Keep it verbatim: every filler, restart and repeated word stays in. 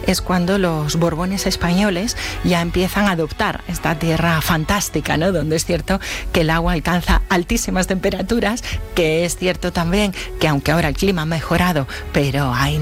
es cuando los Borbones españoles ya empiezan a adoptar esta tierra fantástica, ¿no? Donde es cierto que el agua alcanza altísimas temperaturas, que es cierto también que aunque ahora el clima ha mejorado, pero hay